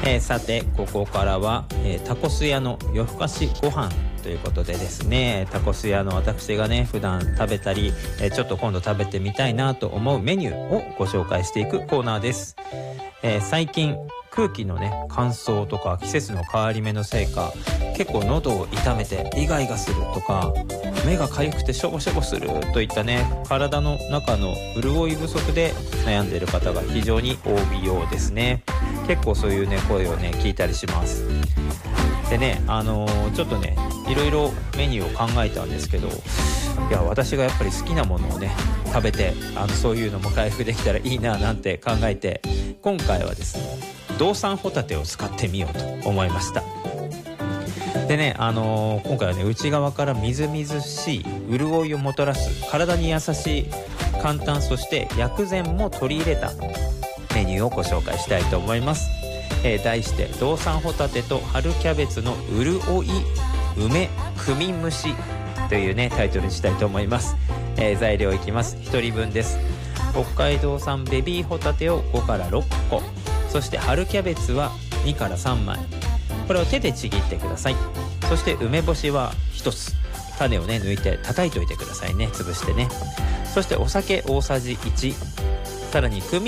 さてここからは、タコス屋の夜更かしご飯ということでですね、タコス屋の私がね普段食べたり、ちょっと今度食べてみたいなと思うメニューをご紹介していくコーナーです。最近空気のね乾燥とか季節の変わり目のせいか、結構喉を痛めてイガイガするとか、目が痒くてしょぼしょぼするといったね、体の中の潤い不足で悩んでいる方が非常に多いようですね。結構そういうね声をね聞いたりします。でね、ちょっとねいろいろメニューを考えたんですけど、いや私がやっぱり好きなものをね食べてそういうのも回復できたらいいななんて考えて、今回はですね道産ホタテを使ってみようと思いました。でね、今回はね内側からみずみずしい潤いをもたらす体に優しい簡単、そして薬膳も取り入れたメニューをご紹介したいと思います。題して道産ホタテと春キャベツの潤い梅クミン蒸しというねタイトルにしたいと思います。材料いきます。1人分です。北海道産ベビーホタテを5から6個、そして春キャベツは2から3枚、これを手でちぎってください。そして梅干しは1つ、種をね抜いて叩いておいてくださいね、潰してね。そしてお酒大さじ1、さらにクミン